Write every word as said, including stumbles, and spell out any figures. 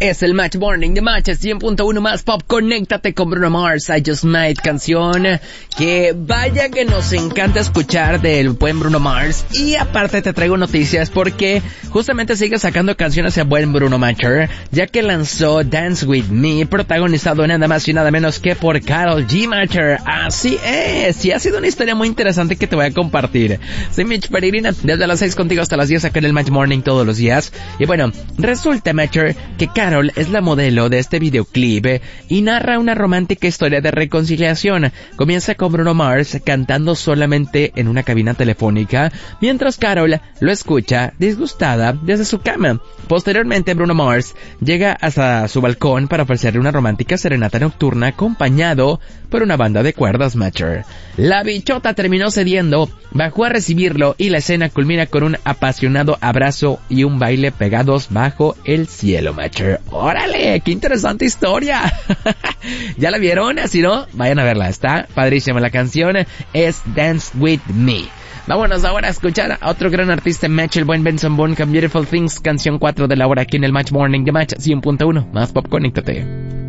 Es el Match Morning de Match cien punto uno más pop. Conéctate con Bruno Mars, I Just Might, canción que vaya que nos encanta escuchar del buen Bruno Mars. Y aparte te traigo noticias porque justamente sigue sacando canciones a buen Bruno Matcher, ya que lanzó Dance With Me, protagonizado nada más y nada menos que por Karol G. Matcher. Así es, y ha sido una historia muy interesante que te voy a compartir. Soy Mitch Peregrina, desde las seis contigo hasta las diez acá en el Match Morning todos los días. Y bueno, resulta, Matcher, que Karol es la modelo de este videoclip y narra una romántica historia de reconciliación. Comienza con Bruno Mars cantando solamente en una cabina telefónica, mientras Karol lo escucha disgustada desde su cama. Posteriormente, Bruno Mars llega hasta su balcón para ofrecerle una romántica serenata nocturna acompañado por una banda de cuerdas, Matcher. La bichota terminó cediendo, bajó a recibirlo y la escena culmina con un apasionado abrazo y un baile pegados bajo el cielo, Matcher. ¡Órale! ¡Qué interesante historia! ¿Ya la vieron? Si no, vayan a verla. Está padrísima. La canción es Dance With Me. Vámonos ahora a escuchar a otro gran artista, Match, el buen Benson Boone, con Beautiful Things, canción cuatro de la hora aquí en el Match Morning de Match cien punto uno. Más pop, conéctate.